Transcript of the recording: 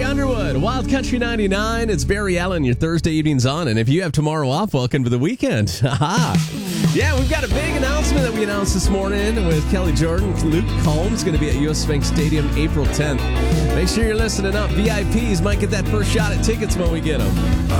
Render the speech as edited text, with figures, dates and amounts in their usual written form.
Underwood, Wild Country 99. It's Barry Allen, your Thursday evenings on. And if you have tomorrow off, welcome to the weekend. Yeah, we've got a big announcement that we announced this morning with Kelly Jordan. Luke Combs going to be at US Bank Stadium April 10th. Make sure you're listening up. VIPs might get that first shot at tickets when we get them.